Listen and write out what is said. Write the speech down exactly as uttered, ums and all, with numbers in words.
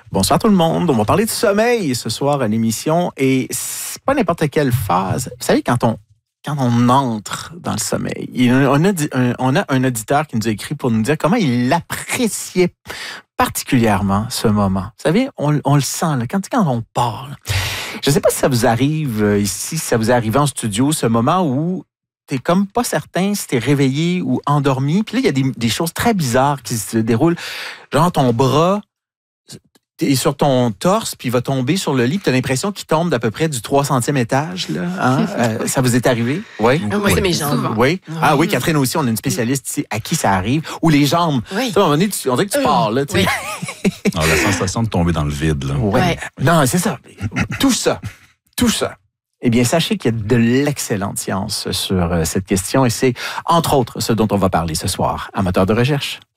Bonsoir tout le monde. On va parler de sommeil ce soir à l'émission et c'est pas n'importe quelle phase. Vous savez, quand on, quand on entre dans le sommeil, on a, on a un auditeur qui nous a écrit pour nous dire comment il appréciait particulièrement ce moment. Vous savez, on, on le sent, là, quand, quand on parle. Je sais pas si ça vous arrive ici, si ça vous est arrivé en studio, ce moment où t'es comme pas certain si t'es réveillé ou endormi. Puis là, il y a des, des choses très bizarres qui se déroulent. Genre, ton bras est sur ton torse, puis il va tomber sur le lit, puis t'as l'impression qu'il tombe d'à peu près du trois centième étage. Là, hein? euh, ça vous est arrivé? Oui. Ah, moi, c'est mes jambes. Oui. Ah oui, Catherine aussi, on a une spécialiste ici à qui ça arrive. Ou les jambes. Oui. Ça, à un moment donné, tu, on dirait que tu pars. Là, tu sais. Oui. Alors, la sensation de tomber dans le vide. Là. Ouais. Ouais. Non, c'est ça. Tout ça, tout ça. Eh bien, sachez qu'il y a de l'excellente science sur cette question et c'est, entre autres, ce dont on va parler ce soir à Moteur de recherche.